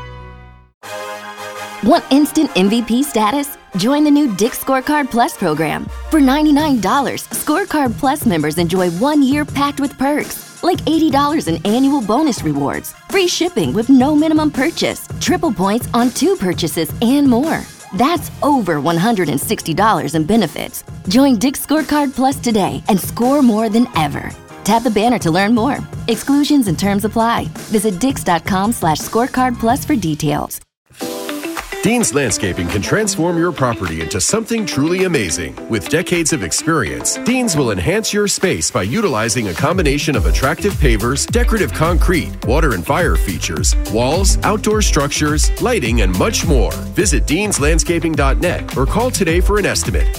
S3: Want instant MVP status? Join the new Dick's Scorecard Plus program. For $99, Scorecard Plus members enjoy 1 year packed with perks, like $80 in annual bonus rewards, free shipping with no minimum purchase, triple points on 2 purchases, and more. That's over $160 in benefits. Join Dick's Scorecard Plus today and score more than ever. Tap the banner to learn more. Exclusions and terms apply. Visit dix.com/scorecardplus for details.
S4: Dean's Landscaping can transform your property into something truly amazing. With decades of experience, Dean's will enhance your space by utilizing a combination of attractive pavers, decorative concrete, water and fire features, walls, outdoor structures, lighting, and much more. Visit deanslandscaping.net or call today for an estimate,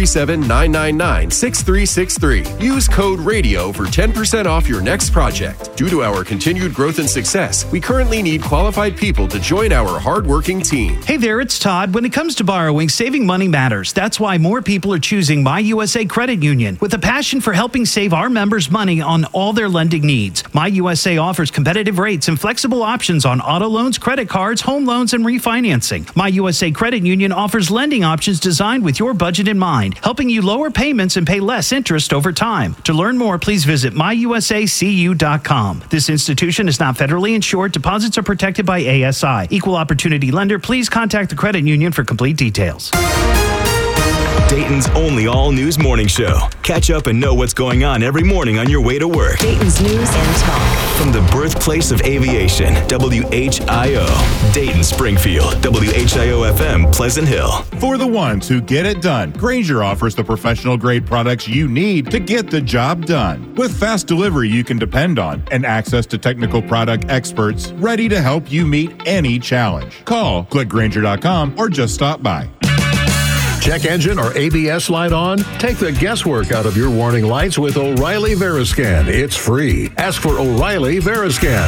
S4: 937-999-6363. Use code RADIO for 10% off your next project. Due to our continued growth and success, we currently need qualified people to join our hardworking team.
S21: Hey there, it's Todd. When it comes to borrowing, saving money matters. That's why more people are choosing My USA Credit Union with a passion for helping save our members money on all their lending needs. My USA offers competitive rates and flexible options on auto loans, credit cards, home loans, and refinancing. My USA Credit Union offers lending options designed with your budget in mind, helping you lower payments and pay less interest over time. To learn more, please visit myusacu.com. This institution is not federally insured. Deposits are protected by ASI. Equal opportunity lender. Please contact the credit union for complete details.
S2: Dayton's only all-news morning show. Catch up and know what's going on every morning on your way to work.
S14: Dayton's news and talk.
S2: From the birthplace of aviation, WHIO. Dayton, Springfield, WHIO-FM, Pleasant Hill.
S22: For the ones who get it done, Grainger offers the professional-grade products you need to get the job done. With fast delivery you can depend on and access to technical product experts ready to help you meet any challenge. Call, click Grainger.com, or just stop by.
S5: Check engine or ABS light on? Take the guesswork out of your warning lights with O'Reilly Veriscan. It's free. Ask for O'Reilly Veriscan.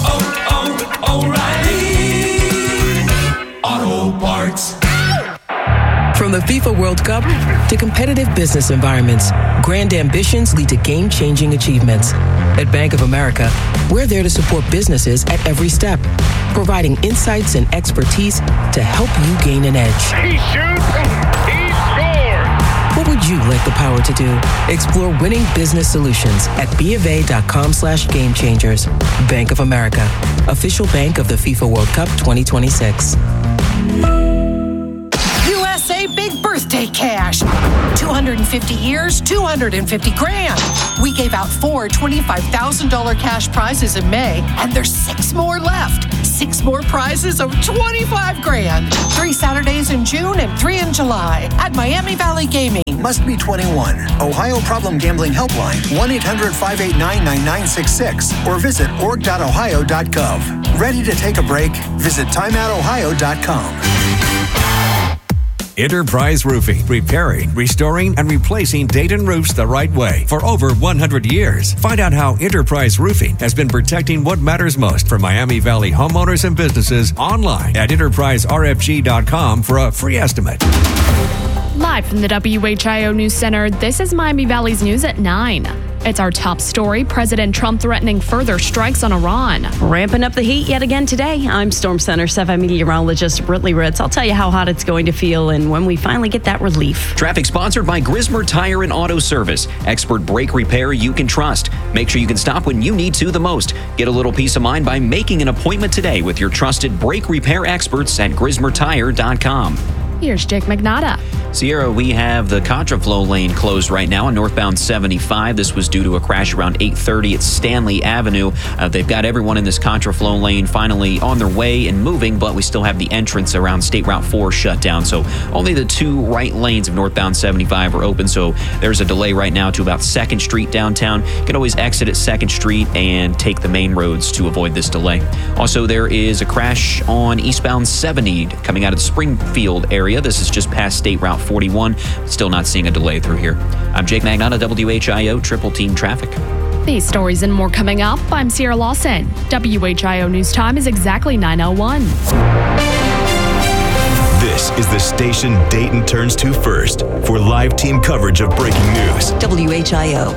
S7: O'Reilly Auto Parts.
S23: From the FIFA World Cup to competitive business environments, grand ambitions lead to game-changing achievements. At Bank of America, we're there to support businesses at every step, providing insights and expertise to help you gain an edge.
S7: He shoots, he scores!
S23: What would you like the power to do? Explore winning business solutions at BofA.com/gamechangers. Bank of America, official bank of the FIFA World Cup 2026.
S24: USA Big Birthday Cash. 250 years, 250 grand. We gave out 4 $25,000 cash prizes in May, and there's 6 more left. 6 more prizes of 25 grand. 3 Saturdays in June and 3 in July at Miami Valley Gaming.
S25: Must be 21. Ohio Problem Gambling Helpline, 1-800-589-9966, or visit org.ohio.gov. Ready to take a break? Visit timeoutohio.com.
S26: Enterprise Roofing, repairing, restoring, and replacing Dayton roofs the right way for over 100 years. Find out how Enterprise Roofing has been protecting what matters most for Miami Valley homeowners and businesses online at enterpriserfg.com for a free estimate.
S27: Live from the WHIO News Center, this is Miami Valley's News at 9. It's our top story. President Trump threatening further strikes on Iran.
S18: Ramping up the heat yet again today. I'm Storm Center 7 meteorologist Brittany Ritz. I'll tell you how hot it's going to feel and when we finally get that relief.
S19: Traffic sponsored by Grismer Tire and Auto Service. Expert brake repair you can trust. Make sure you can stop when you need to the most. Get a little peace of mind by making an appointment today with your trusted brake repair experts at GrismerTire.com.
S27: Here's Jake Magnotta.
S19: Sierra, we have the contraflow lane closed right now on northbound 75. This was due to a crash around 8:30 at Stanley Avenue. They've got everyone in this contraflow lane finally on their way and moving, but we still have the entrance around State Route 4 shut down. So only the 2 right lanes of northbound 75 are open. So there's a delay right now to about 2nd Street downtown. You can always exit at 2nd Street and take the main roads to avoid this delay. Also, there is a crash on eastbound 70 coming out of the Springfield area. This is just past State Route 41. Still not seeing a delay through here. I'm Jake Magnotta, WHIO Triple Team Traffic.
S27: These stories and more coming up. I'm Sierra Lawson. WHIO News Time is exactly 9:01.
S2: This is the station Dayton turns to first for live team coverage of breaking news.
S14: WHIO.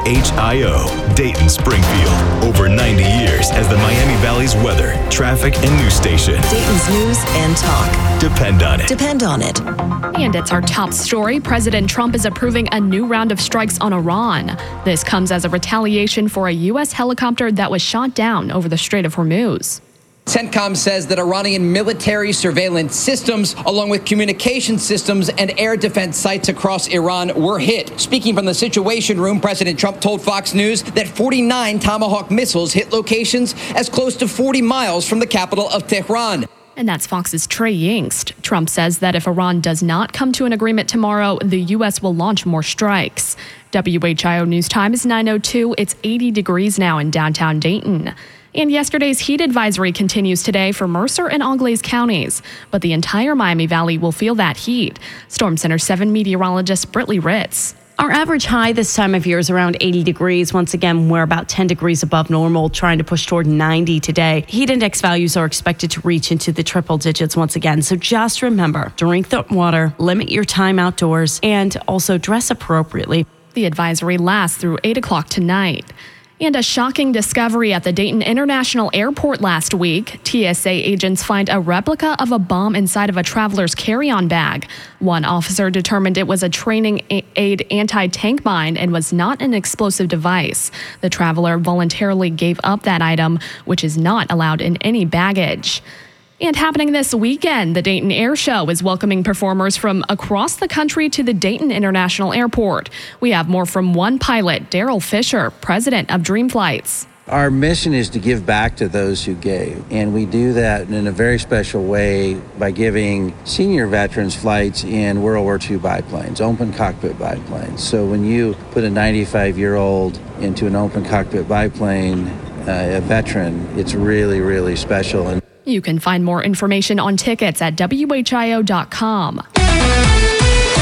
S2: WHIO, Dayton, Springfield. Over 90 years as the Miami Valley's weather, traffic, and news station.
S14: Dayton's news and talk.
S2: Depend on it.
S14: Depend on it.
S27: And it's our top story. President Trump is approving a new round of strikes on Iran. This comes as a retaliation for a U.S. helicopter that was shot down over the Strait of Hormuz.
S28: CENTCOM says that Iranian military surveillance systems, along with communication systems and air defense sites across Iran, were hit. Speaking from the Situation Room, President Trump told Fox News that 49 Tomahawk missiles hit locations as close to 40 miles from the capital of Tehran.
S27: And that's Fox's Trey Yingst. Trump says that if Iran does not come to an agreement tomorrow, the U.S. will launch more strikes. WHIO News Time is 9:02. It's 80 degrees now in downtown Dayton. And yesterday's heat advisory continues today for Mercer and Auglaize counties. But the entire Miami Valley will feel that heat. Storm Center 7 meteorologist Brittany Ritz.
S18: Our average high this time of year is around 80 degrees. Once again, we're about 10 degrees above normal, trying to push toward 90 today. Heat index values are expected to reach into the triple digits once again. So just remember, drink the water, limit your time outdoors, and also dress appropriately.
S27: The advisory lasts through 8 o'clock tonight. And a shocking discovery at the Dayton International Airport last week. TSA agents find a replica of a bomb inside of a traveler's carry-on bag. One officer determined it was a training aid anti-tank mine and was not an explosive device. The traveler voluntarily gave up that item, which is not allowed in any baggage. And happening this weekend, the Dayton Air Show is welcoming performers from across the country to the Dayton International Airport. We have more from one pilot, Daryl Fisher, president of Dream Flights.
S29: Our mission is to give back to those who gave, and we do that in a very special way by giving senior veterans flights in World War II biplanes, open cockpit biplanes. So when you put a 95-year-old into an open cockpit biplane, a veteran, it's really, really special. And
S27: you can find more information on tickets at WHIO.com.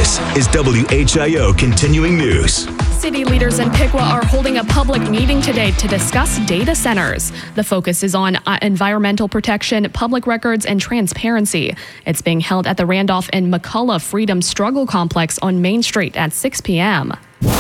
S2: This is WHIO Continuing News.
S27: City leaders in Piqua are holding a public meeting today to discuss data centers. The focus is on environmental protection, public records, and transparency. It's being held at the Randolph and McCullough Freedom Struggle Complex on Main Street at 6 p.m.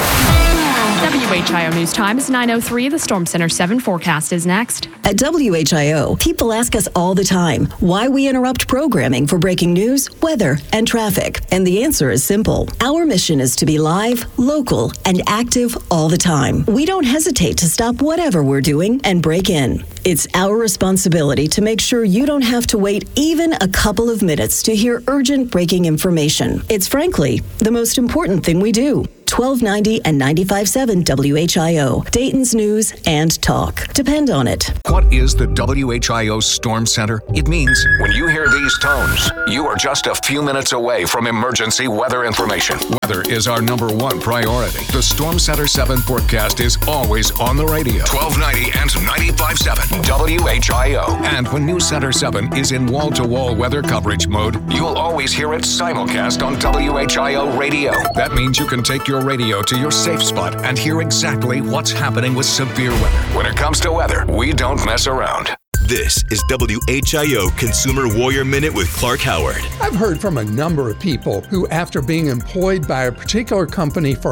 S27: WHIO News Time is 9:03. The Storm Center 7 forecast is next.
S14: At WHIO, people ask us all the time why we interrupt programming for breaking news, weather, and traffic. And the answer is simple. Our mission is to be live, local, and active all the time. We don't hesitate to stop whatever we're doing and break in. It's our responsibility to make sure you don't have to wait even a couple of minutes to hear urgent breaking information. It's frankly the most important thing we do. 1290 and 95.7 WHIO, Dayton's News and Talk. Depend on it.
S6: What is the WHIO Storm Center? It means when you hear these tones, you are just a few minutes away from emergency weather information. Weather is our #1 priority. The Storm Center 7 forecast is always on the radio. 1290 and 95.7 WHIO. And when News Center 7 is in wall-to-wall weather coverage mode, you'll always hear it simulcast on WHIO radio. That means you can take your radio to your safe spot and hear exactly what's happening with severe weather. When it comes to weather, we don't mess around.
S2: This is WHIO Consumer Warrior Minute with Clark Howard.
S8: I've heard from a number of people who, after being employed by a particular company for a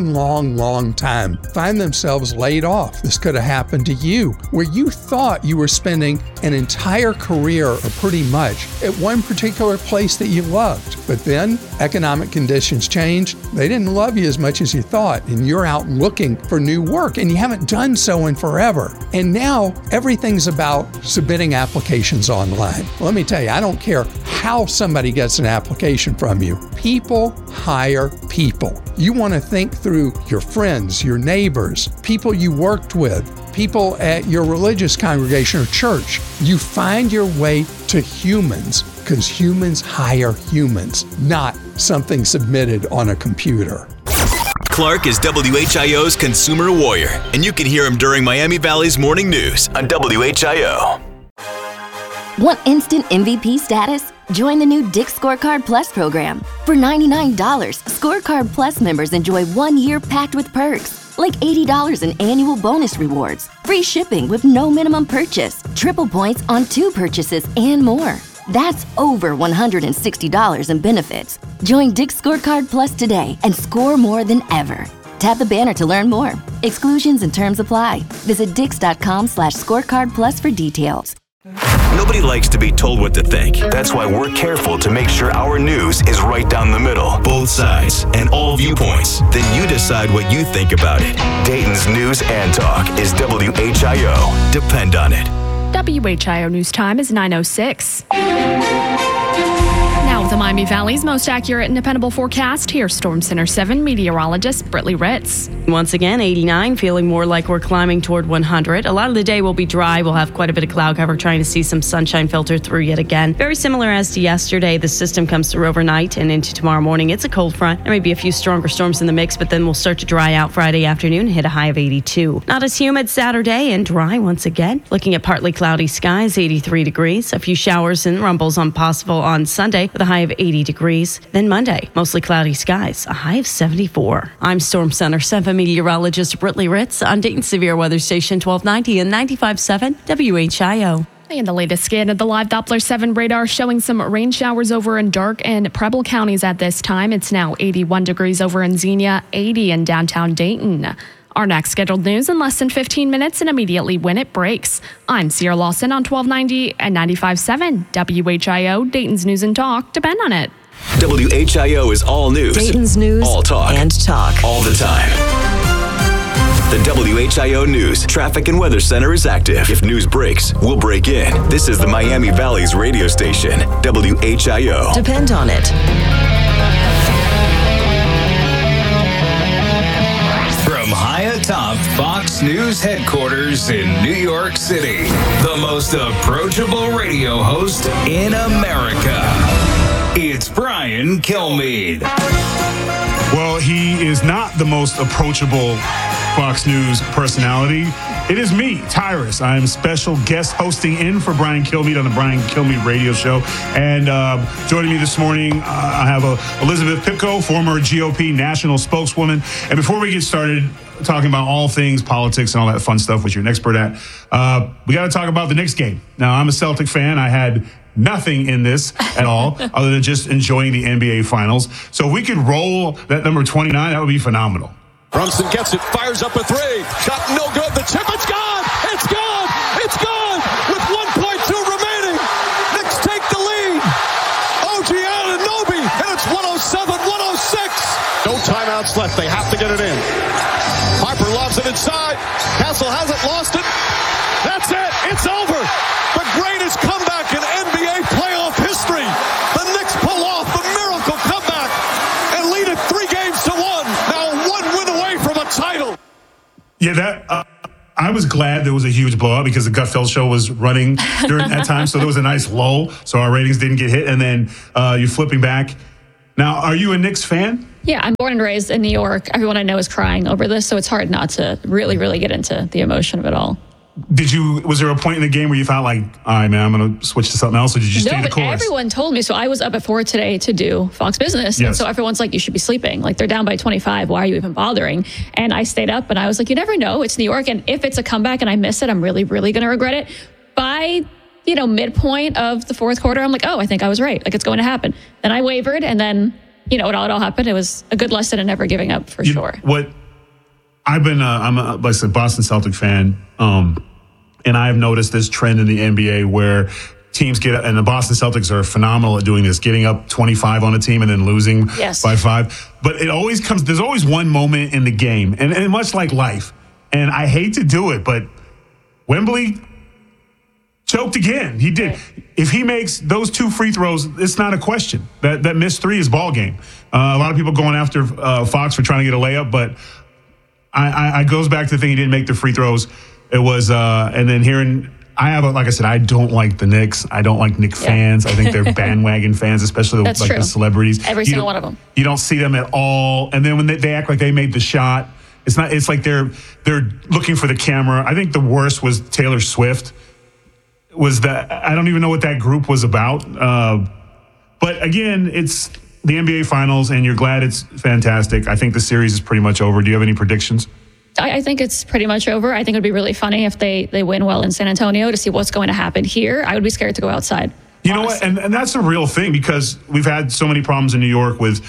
S8: long time, find themselves laid off. This could have happened to you, where you thought you were spending an entire career, or pretty much, at one particular place that you loved. But then economic conditions changed. They didn't love you as much as you thought, and you're out looking for new work, and you haven't done so in forever. And now everything's about submitting applications online. Let me tell you, I don't care how somebody gets an application from you. People hire people. You want to think through your friends, your neighbors, people you worked with, people at your religious congregation or church. You find your way to humans because humans hire humans, not something submitted on a computer.
S2: Clark is WHIO's Consumer Warrior, and you can hear him during Miami Valley's Morning News on WHIO.
S3: Want instant MVP status? Join the new Dick's Scorecard Plus program. For $99, Scorecard Plus members enjoy 1 year packed with perks, like $80 in annual bonus rewards, free shipping with no minimum purchase, triple points on 2 purchases, and more. That's over $160 in benefits. Join Dick's Scorecard Plus today and score more than ever. Tap the banner to learn more. Exclusions and terms apply. Visit Dix.com/scorecard plus for details.
S2: Nobody likes to be told what to think. That's why we're careful to make sure our news is right down the middle, both sides, and all viewpoints. Then you decide what you think about it. Dayton's News and Talk is WHIO. Depend on it.
S27: WHIO News Time is 9:06. Now with the Miami Valley's most accurate and dependable forecast, here's Storm Center 7 meteorologist Britley Ritz.
S18: Once again, 89, feeling more like we're climbing toward 100. A lot of the day will be dry. We'll have quite a bit of cloud cover, trying to see some sunshine filter through yet again. Very similar as to yesterday. The system comes through overnight and into tomorrow morning. It's a cold front. There may be a few stronger storms in the mix, but then we'll start to dry out Friday afternoon and hit a high of 82. Not as humid Saturday and dry once again. Looking at partly cloudy skies, 83 degrees. A few showers and rumbles possible on Sunday with a high of 80 degrees. Then Monday, mostly cloudy skies, a high of 74. I'm Storm Center 7 meteorologist Britley Ritz on Dayton Severe Weather Station 1290 and 95.7 WHIO.
S27: And the latest scan of the live Doppler 7 radar showing some rain showers over in Darke and Preble counties at this time. It's now 81 degrees over in Xenia, 80 in downtown Dayton. Our next scheduled news in less than 15 minutes and immediately when it breaks. I'm Sierra Lawson on 1290 and 95.7 WHIO, Dayton's News and Talk. Depend on it.
S2: WHIO is all news.
S14: Dayton's News
S2: all talk.
S14: And Talk.
S2: All the time. The WHIO News Traffic and Weather Center is active. If news breaks, we'll break in. This is the Miami Valley's radio station, WHIO.
S14: Depend on it.
S7: From high atop Fox News headquarters in New York City, the most approachable radio host in America. It's Brian Kilmeade.
S9: Well, he is not the most approachable Fox News personality. It is me, Tyrus. I am special guest hosting in for Brian Kilmeade on the Brian Kilmeade radio show. And joining me this morning, I have Elizabeth Pipko, former GOP national spokeswoman. And before we get started talking about all things politics and all that fun stuff, which you're an expert at, we got to talk about the Knicks game. Now, I'm a Celtic fan. I had nothing in this at all other than just enjoying the NBA Finals. So if we could roll that number 29, that would be phenomenal.
S10: Brunson gets it, fires up a three. Shot no good. The tip, it's gone! It's gone! It's gone! With 1.2 remaining. Knicks take the lead. OG Anunoby, and it's 107-106. No timeouts left. They have to get it in. Harper lobs it inside. Castle hasn't lost it. That's it. It's over. The greatest comeback in NBA playoff history. The Knicks pull off the miracle comeback and lead it 3-1. Now 1 win away from a title.
S9: Yeah, I was glad there was a huge blowout because the Gutfeld show was running during that time, so there was a nice lull, so our ratings didn't get hit, and then you're flipping back. Now, are you a Knicks fan?
S11: Yeah, I'm born and raised in New York. Everyone I know is crying over this, so it's hard not to really get into the emotion of it all.
S9: Was there a point in the game where you thought like, all right, man, I'm going to switch to something else, or did you stay the course?
S11: No, but everyone told me. So I was up at 4 today to do Fox Business. Yes. And so everyone's like, you should be sleeping. Like, they're down by 25. Why are you even bothering? And I stayed up and I was like, you never know. It's New York. And if it's a comeback and I miss it, I'm really going to regret it. By, midpoint of the fourth quarter, I'm like, oh, I think I was right. Like, it's going to happen. Then I wavered, and then, it all happened. It was a good lesson in never giving up for sure.
S9: I'm a Boston Celtic fan. And I've noticed this trend in the NBA where teams and the Boston Celtics are phenomenal at doing this, getting up 25 on a team and then losing by 5. But there's always one moment in the game, and much like life. And I hate to do it, but Wembley choked again. He did. If he makes those 2 free throws, it's not a question. That missed 3 is ball game. A lot of people going after Fox for trying to get a layup, but I goes back to the thing he didn't make the free throws. It was, and then like I said, I don't like the Knicks. I don't like Knicks fans. I think they're bandwagon fans, especially the celebrities.
S11: Every single one of them.
S9: You don't see them at all. And then when they act like they made the shot, it's like they're looking for the camera. I think the worst was Taylor Swift. I don't even know what that group was about. But again, it's the NBA Finals, and you're glad it's fantastic. I think the series is pretty much over. Do you have any predictions?
S11: I think it's pretty much over. I think it would be really funny if they win well in San Antonio to see what's going to happen here. I would be scared to go outside.
S9: You know what? And that's a real thing, because we've had so many problems in New York with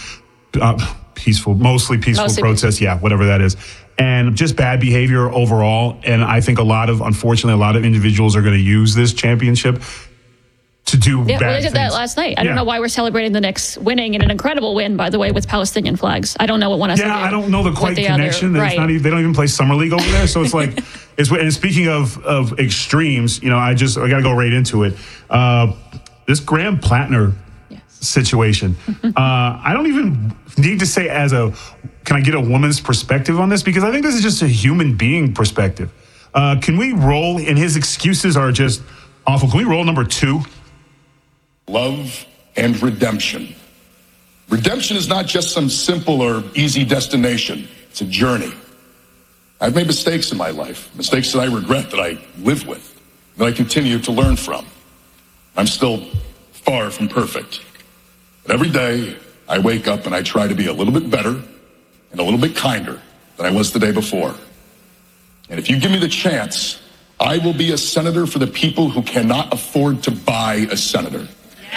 S9: mostly peaceful protests. Yeah, whatever that is. And just bad behavior overall. And I think unfortunately, a lot of individuals are going to use this championship to do bad
S11: they did
S9: things.
S11: that last night. I don't know why we're celebrating the Knicks winning, and an incredible win, by the way, with Palestinian flags. I don't know what one has to do.
S9: I don't know the connection. They don't even play Summer League over there. So it's like, and speaking of extremes, I got to go right into it. This Graham Plattner situation. I don't even need to say can I get a woman's perspective on this? Because I think this is just a human being perspective. Can we roll, and his excuses are just awful. Can we roll number 2?
S12: Love and redemption. Redemption is not just some simple or easy destination. It's a journey. I've made mistakes in my life, mistakes that I regret, that I live with, that I continue to learn from. I'm still far from perfect. But every day I wake up and I try to be a little bit better and a little bit kinder than I was the day before. And if you give me the chance, I will be a senator for the people who cannot afford to buy a senator.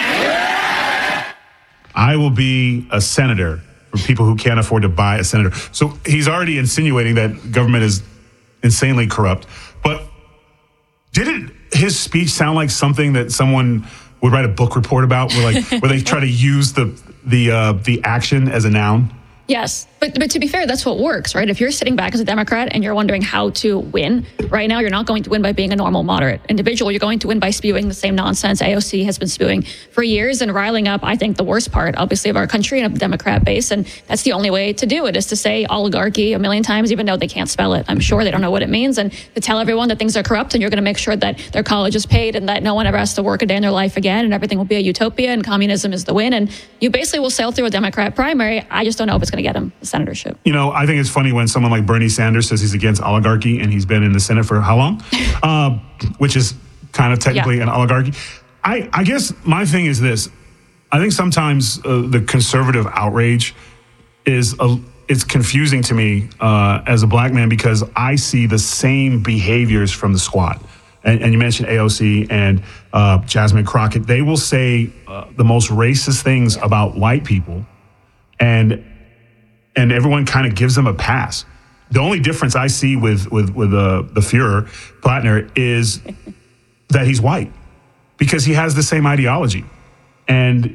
S9: I will be a senator for people who can't afford to buy a senator. So he's already insinuating that government is insanely corrupt. But didn't his speech sound like something that someone would write a book report about, where they try to use the action as a noun?
S11: Yes, but to be fair, that's what works, right? If you're sitting back as a Democrat and you're wondering how to win, right now you're not going to win by being a normal, moderate individual. You're going to win by spewing the same nonsense AOC has been spewing for years and riling up, I think, the worst part, obviously, of our country and of the Democrat base. And that's the only way to do it, is to say oligarchy a million times, even though they can't spell it. I'm sure they don't know what it means. And to tell everyone that things are corrupt and you're going to make sure that their college is paid and that no one ever has to work a day in their life again and everything will be a utopia and communism is the win. And you basically will sail through a Democrat primary. I just don't know if it's going to to get him the senatorship.
S9: You know, I think it's funny when someone like Bernie Sanders says he's against oligarchy, and he's been in the Senate for how long? Which is kind of technically an oligarchy. I guess my thing is this. I think sometimes the conservative outrage it's confusing to me as a black man, because I see the same behaviors from the squad. And you mentioned AOC and Jasmine Crockett. They will say the most racist things about white people, and everyone kind of gives them a pass. The only difference I see with the Fuhrer, Plattner, is that he's white, because he has the same ideology. And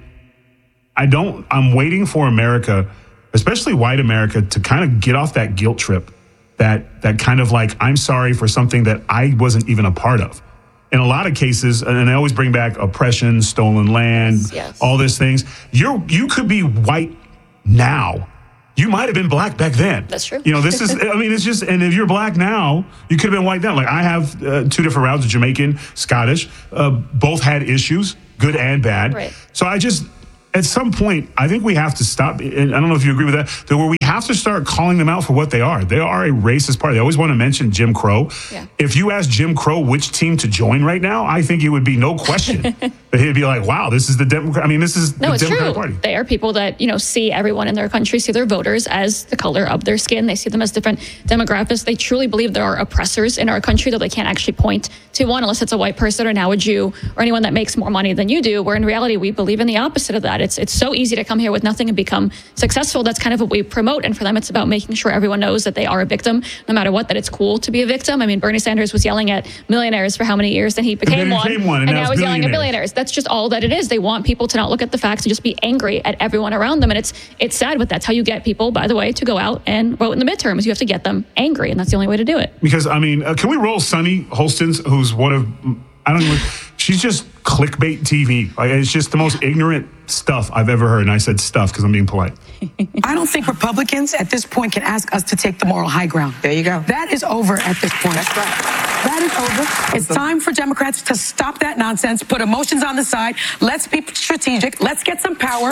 S9: I'm waiting for America, especially white America, to kind of get off that guilt trip, that kind of like, I'm sorry for something that I wasn't even a part of. In a lot of cases, and they always bring back oppression, stolen land, all these things. You could be white now. You might have been black back then.
S11: That's true.
S9: You know, this is, I mean, it's just, and if you're black now, you could have been white then. Like, I have 2 different routes, Jamaican, Scottish, both had issues, good and bad.
S11: Right.
S9: So at some point, I think we have to stop, and I don't know if you agree with that where we have to start calling them out for what they are. They are a racist party. They always want to mention Jim Crow. Yeah. If you ask Jim Crow which team to join right now, I think it would be no question that he'd be like, wow, this is the Democrat. I mean, this is the Democratic Party.
S11: They are people that, see everyone in their country, see their voters as the color of their skin. They see them as different demographics. They truly believe there are oppressors in our country, though they can't actually point to one unless it's a white person or now a Jew or anyone that makes more money than you do, where in reality, we believe in the opposite of that. It's so easy to come here with nothing and become successful. That's kind of what we promote. And for them, it's about making sure everyone knows that they are a victim, no matter what, that it's cool to be a victim. I mean, Bernie Sanders was yelling at millionaires for how many years? Then he became one. And now he's yelling at billionaires. That's just all that it is. They want people to not look at the facts and just be angry at everyone around them. And it's sad, but that's how you get people, by the way, to go out and vote in the midterms. You have to get them angry, and that's the only way to do it.
S9: Because, I mean, can we roll Sunny Holstins, who's one of, she's just clickbait TV. Like, it's just the most ignorant stuff I've ever heard. And I said stuff because I'm being polite.
S1: I don't think Republicans at this point can ask us to take the moral high ground.
S4: There you go.
S1: That is over at this point.
S4: That's right.
S1: That is over. It's time for Democrats to stop that nonsense, put emotions on the side. Let's be strategic. Let's get some power.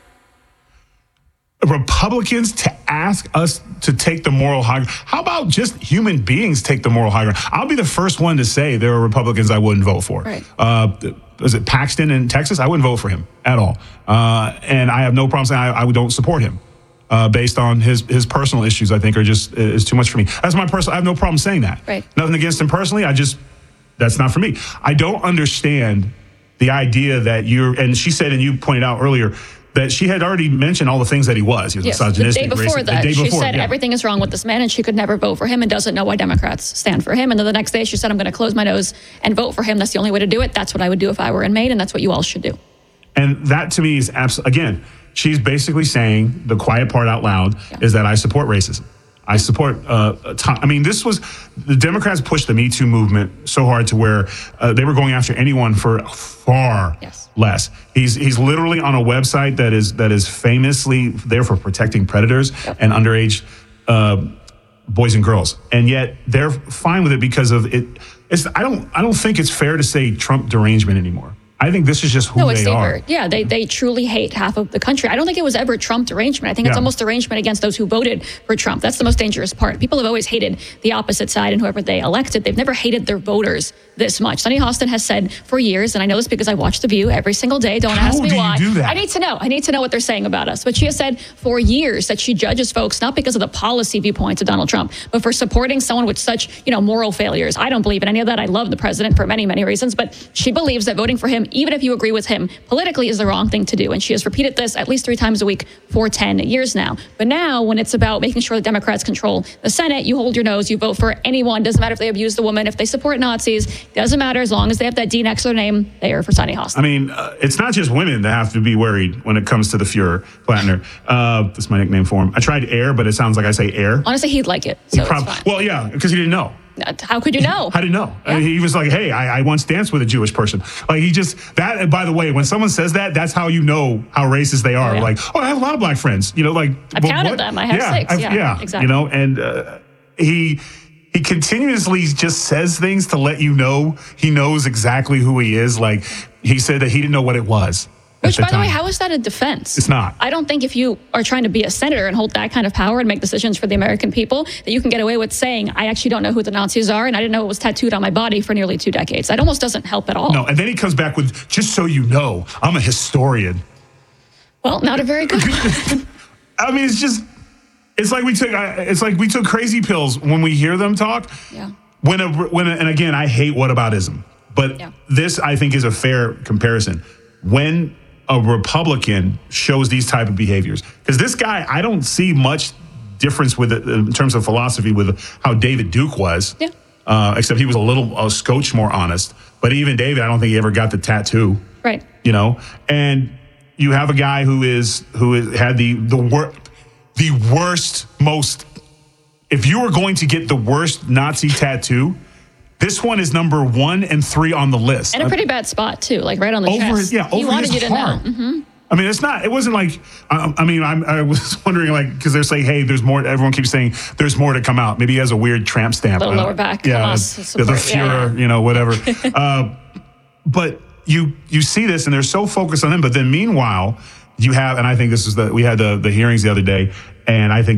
S9: Republicans to ask us to take the moral high ground. How about just human beings take the moral high ground? I'll be the first one to say there are Republicans I wouldn't vote for.
S11: Right.
S9: Was it Paxton in Texas? I wouldn't vote for him at all. And I have no problem saying I don't support him based on his personal issues. I think is too much for me. That's my personal. I have no problem saying that.
S11: Right.
S9: Nothing against him personally. That's not for me. I don't understand the idea that and she said, and you pointed out earlier, that she had already mentioned all the things that he was. He was misogynistic,
S11: the day before
S9: racist.
S11: That, she said everything is wrong with this man and she could never vote for him and doesn't know why Democrats stand for him. And then the next day she said, I'm going to close my nose and vote for him. That's the only way to do it. That's what I would do if I were in Maine, and that's what you all should do.
S9: And that to me is again, she's basically saying the quiet part out loud is that I support racism. I support, the Democrats pushed the Me Too movement so hard to where they were going after anyone for far less. He's literally on a website that is famously there for protecting predators and underage boys and girls. And yet they're fine with it because of it. I don't think it's fair to say Trump derangement anymore. I think this is just who they are.
S11: Yeah, they truly hate half of the country. I don't think it was ever Trump derangement. I think it's almost derangement against those who voted for Trump. That's the most dangerous part. People have always hated the opposite side and whoever they elected. They've never hated their voters this much. Sunny Hostin has said for years, and I know this because I watch The View every single day. Don't ask me why.
S9: You do that?
S11: I need to know. I need to know what they're saying about us. But she has said for years that she judges folks not because of the policy viewpoints of Donald Trump, but for supporting someone with such, moral failures. I don't believe in any of that. I love the president for many, many reasons, but she believes that voting for him, even if you agree with him politically, is the wrong thing to do. And she has repeated this at least 3 times a week for 10 years now. But now when it's about making sure the Democrats control the Senate, you hold your nose, you vote for anyone. Doesn't matter if they abuse the woman, if they support Nazis, doesn't matter as long as they have that D next to their name, they are for Sunny Hostin.
S9: I mean, it's not just women that have to be worried when it comes to the Fuhrer, Plattner. That's my nickname for him. I tried air, but it sounds like I say air.
S11: Honestly, he'd like it. So it's fine.
S9: Well, yeah, because he didn't know.
S11: How could you know?
S9: I didn't know.
S11: Yeah.
S9: He was like, hey, I once danced with a Jewish person. Like, and by the way, when someone says that, that's how you know how racist they are. Like, I have a lot of black friends.
S11: I've counted them. I have 6. Exactly.
S9: And he continuously just says things to let you know he knows exactly who he is. Like, he said that he didn't know what it was.
S11: Which, by the way, how is that a defense?
S9: It's not.
S11: I don't think if you are trying to be a senator and hold that kind of power and make decisions for the American people, that you can get away with saying, I actually don't know who the Nazis are, and I didn't know it was tattooed on my body for nearly 2 decades. That almost doesn't help at all.
S9: No, and then he comes back with, just so you know, I'm a historian.
S11: Well, not a very good one.
S9: I mean, it's like we took crazy pills when we hear them talk.
S11: Yeah.
S9: And again, I hate whataboutism, but this I think is a fair comparison. When a Republican shows these type of behaviors, because this guy, I don't see much difference with it in terms of philosophy with how David Duke was.
S11: Yeah.
S9: Except he was a scotch more honest. But even David, I don't think he ever got the tattoo.
S11: Right.
S9: You know, and you have a guy who had the worst, most. If you were going to get the worst Nazi tattoo, this one is number 1 and 3 on the list.
S11: And a pretty bad spot, too, like right on the chest.
S9: Yeah,
S11: he
S9: over
S11: wanted
S9: his
S11: you to
S9: heart.
S11: know. Mm-hmm.
S9: I mean, it wasn't like, I was wondering, like, because they're saying, hey, there's more, everyone keeps saying there's more to come out. Maybe he has a weird tramp stamp.
S11: Little lower back.
S9: Yeah, the Fuhrer, you know, whatever. But you see this and they're so focused on him. But then meanwhile, you have, and I think we had the hearings the other day, and I think